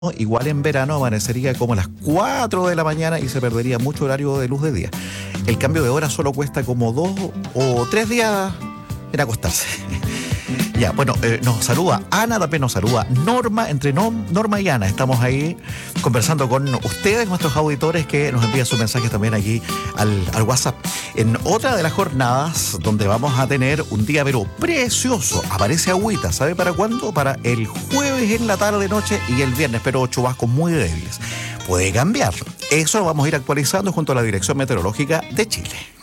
igual en verano amanecería como a las 4 de la mañana y se perdería mucho horario de luz de día. El cambio de hora solo cuesta como 2 o 3 días en acostarse. Ya, bueno, nos saluda Ana, también nos saluda Norma, entre Norma y Ana. Estamos ahí conversando con ustedes, nuestros auditores, que nos envían sus mensajes también aquí al WhatsApp. En otra de las jornadas donde vamos a tener un día pero precioso, aparece agüita, ¿sabe para cuándo? Para el jueves en la tarde, noche y el viernes, pero chubascos muy débiles. Puede cambiar. Eso lo vamos a ir actualizando junto a la Dirección Meteorológica de Chile.